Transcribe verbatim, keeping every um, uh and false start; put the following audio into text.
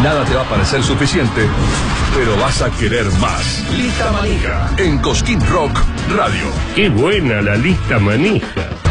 Nada te va a parecer suficiente, pero vas a querer más. Lista Manija, en Cosquín Rock Radio. ¡Qué buena la lista manija!